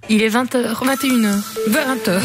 Il est 20h, 21h, 20h.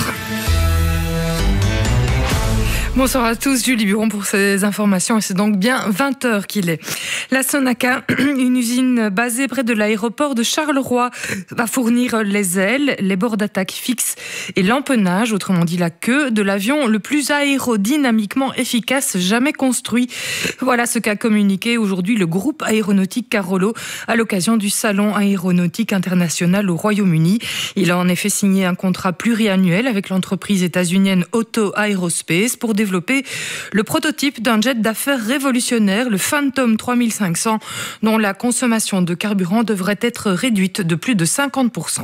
Bonsoir à tous, Julie Buron pour ces informations et c'est donc bien 20h qu'il est. La Sonaca, une usine basée près de l'aéroport de Charleroi, va fournir les ailes, les bords d'attaque fixes et l'empennage, autrement dit la queue, de l'avion le plus aérodynamiquement efficace jamais construit. Voilà ce qu'a communiqué aujourd'hui le groupe aéronautique Carolo à l'occasion du Salon aéronautique international au Royaume-Uni. Il a en effet signé un contrat pluriannuel avec l'entreprise états-unienne Otto Aerospace pour développer le prototype d'un jet d'affaires révolutionnaire, le Phantom 3500, dont la consommation de carburant devrait être réduite de plus de 50%.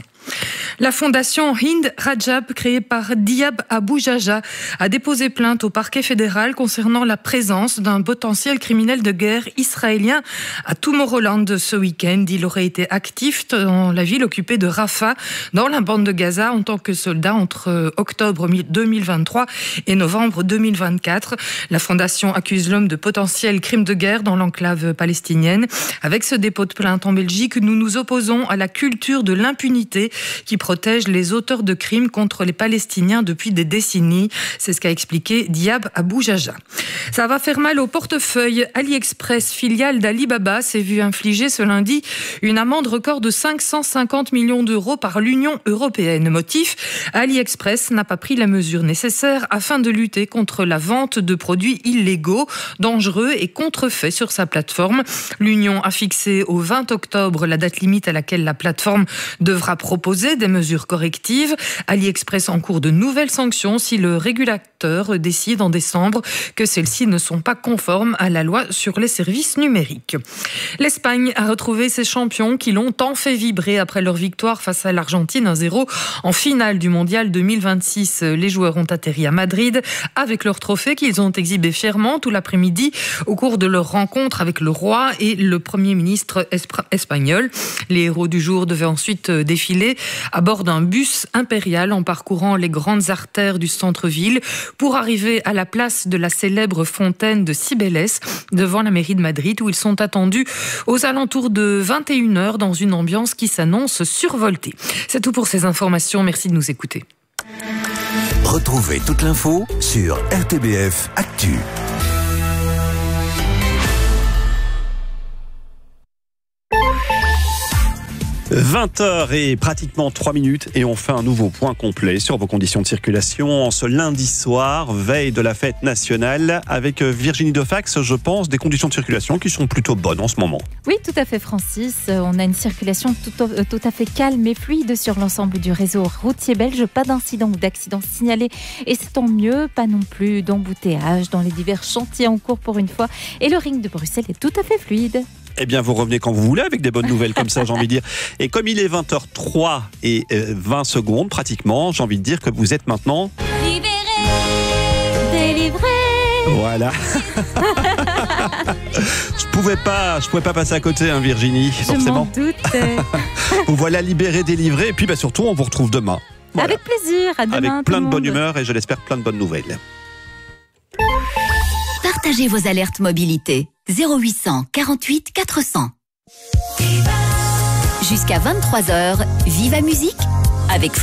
La fondation Hind Rajab, créée par Diab Abu Jaja, a déposé plainte au parquet fédéral concernant la présence d'un potentiel criminel de guerre israélien à Tomorrowland ce week-end. Il aurait été actif dans la ville occupée de Rafah, dans la bande de Gaza, en tant que soldat entre octobre 2023 et novembre 2024. La fondation accuse l'homme de potentiels crimes de guerre dans l'enclave palestinienne. Avec ce dépôt de plainte en Belgique, nous nous opposons à la culture de l'impunité qui protège les auteurs de crimes contre les Palestiniens depuis des décennies. C'est ce qu'a expliqué Diab Abu Jaja. Ça va faire mal au portefeuille. AliExpress, filiale d'Alibaba, s'est vu infliger ce lundi une amende record de 550 millions d'euros par l'Union européenne. Motif, AliExpress n'a pas pris la mesure nécessaire afin de lutter contre la vente de produits illégaux, dangereux et contrefaits sur sa plateforme. L'Union a fixé au 20 octobre la date limite à laquelle la plateforme devra proposer des mesures correctives. AliExpress encourt de nouvelles sanctions si le régulateur décide en décembre que celles-ci ne sont pas conformes à la loi sur les services numériques. L'Espagne a retrouvé ses champions qui l'ont tant fait vibrer après leur victoire face à l'Argentine 1-0 en finale du Mondial 2026. Les joueurs ont atterri à Madrid avec leur trophée qu'ils ont exhibé fièrement tout l'après-midi au cours de leur rencontre avec le roi et le Premier ministre espagnol. Les héros du jour devaient ensuite défiler à bord d'un bus impérial en parcourant les grandes artères du centre-ville pour arriver à la place de la célèbre fontaine de Cibeles devant la mairie de Madrid où ils sont attendus aux alentours de 21h dans une ambiance qui s'annonce survoltée. C'est tout pour ces informations. Merci de nous écouter. Retrouvez toute l'info sur RTBF Actu. 20h et pratiquement 3 minutes et on fait un nouveau point complet sur vos conditions de circulation en ce lundi soir, veille de la fête nationale, avec Virginie Defax, je pense, des conditions de circulation qui sont plutôt bonnes en ce moment. Oui, tout à fait Francis, on a une circulation tout à fait calme et fluide sur l'ensemble du réseau routier belge, pas d'incidents ou d'accidents signalés et c'est tant mieux, pas non plus d'embouteillage dans les divers chantiers en cours pour une fois et le ring de Bruxelles est tout à fait fluide. Eh bien, vous revenez quand vous voulez avec des bonnes nouvelles comme ça, j'ai envie de dire. Et comme il est 20h03 et 20 secondes pratiquement, j'ai envie de dire que vous êtes maintenant... Libéré, délivré. Voilà. Je pouvais pas passer à côté, hein, Virginie, forcément. Je m'en doutais. Vous voilà libéré, délivré, et puis surtout, on vous retrouve demain. Voilà. Avec plaisir, à demain. Avec plein de bonne humeur et je l'espère plein de bonnes nouvelles. Partagez vos alertes mobilité. 0800 48 400. Jusqu'à 23h, Viva Musique avec